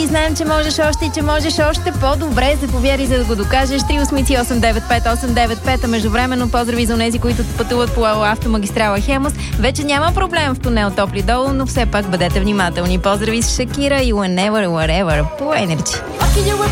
и знаем, че можеш още и че можеш още по-добре. Заповядай, за да го докажеш. 383-895-895. А междувременно поздрави за тези, които пътуват по автомагистрала Хемус. Вече няма проблем в тунел Топлидол, но все пак бъдете внимателни. Поздрави с Шакира и Whenever, Wherever по Energy.